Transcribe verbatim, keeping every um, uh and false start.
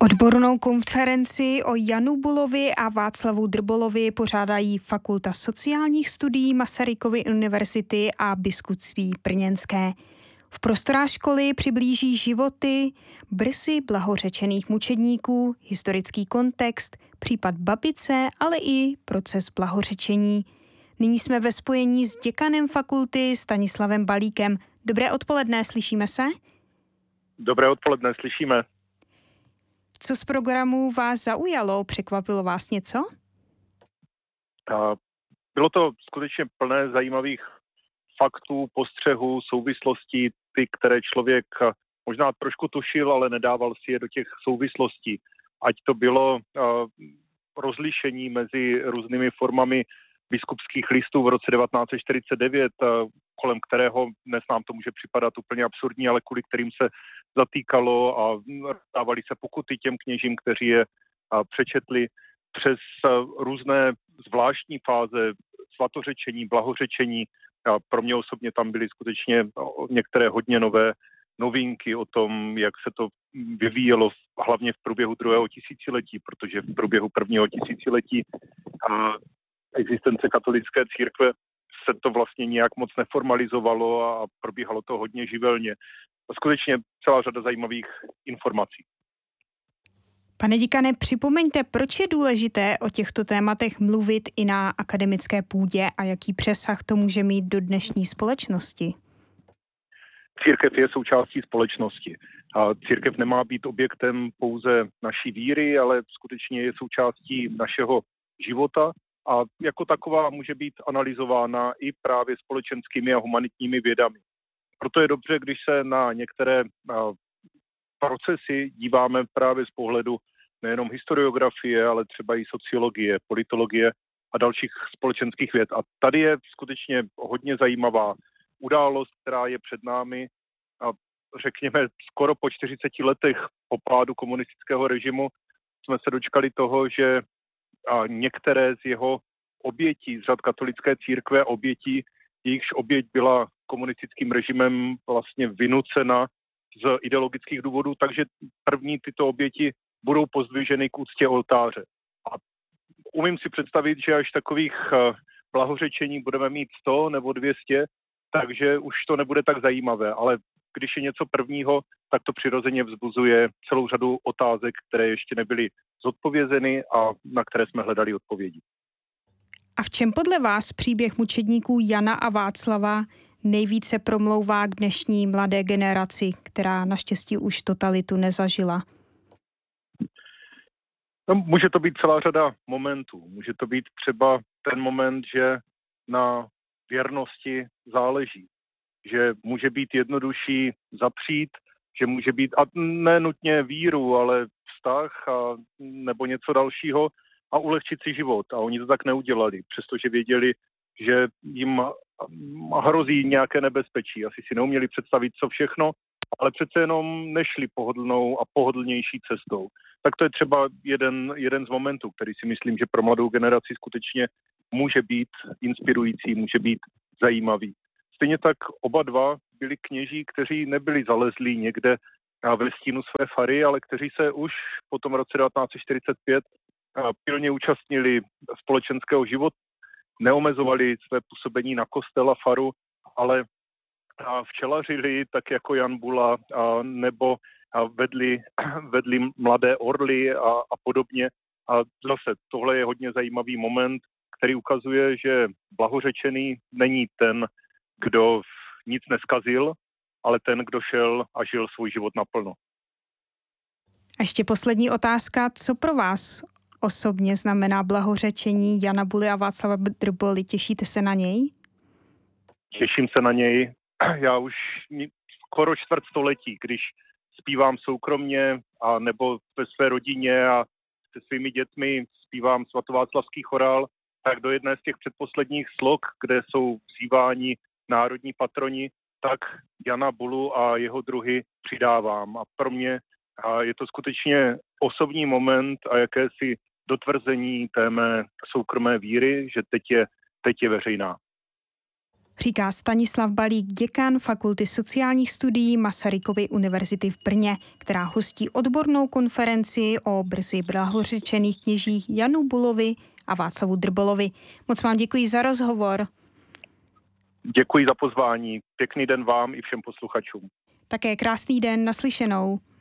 Odbornou konferenci o Janu Bulovi a Václavu Drbolovi pořádají Fakulta sociálních studií Masarykovy univerzity a Biskupství brněnské. V prostorách školy přiblíží životy brzy blahořečených mučedníků, historický kontext, případ Babice, ale i proces blahořečení. Nyní jsme ve spojení s děkanem fakulty Stanislavem Balíkem. Dobré odpoledne, slyšíme se? Dobré odpoledne, slyšíme. Co z programu vás zaujalo? Překvapilo vás něco? Bylo to skutečně plné zajímavých faktů, postřehů, souvislostí, ty, které člověk možná trošku tušil, ale nedával si je do těch souvislostí. Ať to bylo rozlišení mezi různými formami biskupských listů v roce devatenáct set čtyřicet devět, kolem kterého dnes nám to může připadat úplně absurdní, ale kvůli kterým se zatýkalo a dávali se pokuty těm kněžím, kteří je přečetli, přes různé zvláštní fáze svatořečení, blahořečení. A pro mě osobně tam byly skutečně některé hodně nové novinky o tom, jak se to vyvíjelo hlavně v průběhu druhého tisíciletí, protože v průběhu prvního tisíciletí existence katolické církve se to vlastně nějak moc neformalizovalo a probíhalo to hodně živelně. Skutečně celá řada zajímavých informací. Pane děkane, připomeňte, proč je důležité o těchto tématech mluvit i na akademické půdě a jaký přesah to může mít do dnešní společnosti? Církev je součástí společnosti. A církev nemá být objektem pouze naší víry, ale skutečně je součástí našeho života a jako taková může být analyzována i právě společenskými a humanitními vědami. Proto je dobře, když se na některé procesy díváme právě z pohledu nejenom historiografie, ale třeba i sociologie, politologie a dalších společenských věd. A tady je skutečně hodně zajímavá událost, která je před námi. A řekněme, skoro po čtyřiceti letech po pádu komunistického režimu jsme se dočkali toho, že některé z jeho obětí, z řad katolické církve, obětí, jejichž oběť byla komunistickým režimem vlastně vynucena z ideologických důvodů, takže první tyto oběti budou pozdviženy k úctě oltáře. A umím si představit, že až takových blahořečení budeme mít sto nebo dvě stě, takže už to nebude tak zajímavé, ale když je něco prvního, tak to přirozeně vzbuzuje celou řadu otázek, které ještě nebyly zodpovězeny a na které jsme hledali odpovědi. A v čem podle vás příběh mučedníků Jana a Václava nejvíce promlouvá k dnešní mladé generaci, která naštěstí už totalitu nezažila? No, může to být celá řada momentů. Může to být třeba ten moment, že na věrnosti záleží. Že může být jednodušší zapřít, že může být, a ne nutně víru, ale vztah a, nebo něco dalšího a ulehčit si život. A oni to tak neudělali, přestože věděli, že jim hrozí nějaké nebezpečí. Asi si neuměli představit, co všechno, ale přece jenom nešli pohodlnou a pohodlnější cestou. Tak to je třeba jeden, jeden z momentů, který si myslím, že pro mladou generaci skutečně může být inspirující, může být zajímavý. Stejně tak oba dva byli kněží, kteří nebyli zalezlí někde ve stínu své fary, ale kteří se už po tom roce devatenáct set čtyřicet pět pilně účastnili společenského života, neomezovali své působení na kostel a faru, ale včelařili tak jako Jan Bula, nebo vedli, vedli mladé orly a, a podobně. A zase tohle je hodně zajímavý moment, který ukazuje, že blahořečený není ten, kdo nic neskazil, ale ten, kdo šel a žil svůj život naplno. A ještě poslední otázka. Co pro vás osobně znamená blahořečení Jana Buly a Václava Drboly? Těšíte se na něj? Těším se na něj. Já už skoro čtvrt století, když zpívám soukromně a nebo ve své rodině a se svými dětmi zpívám svatováclavský chorál, tak do jedné z těch předposledních slok, kde jsou vzýváni národní patroni, tak Jana Bulu a jeho druhy přidávám. A pro mě je to skutečně osobní moment a jakési dotvrzení té mé soukromé víry, že teď je, teď je veřejná. Říká Stanislav Balík, děkan Fakulty sociálních studií Masarykovy univerzity v Brně, která hostí odbornou konferenci o brzy blahořečených kněžích Janu Bulovi a Václavu Drbolovi. Moc vám děkuji za rozhovor. Děkuji za pozvání. Pěkný den vám i všem posluchačům. Také krásný den, naslyšenou.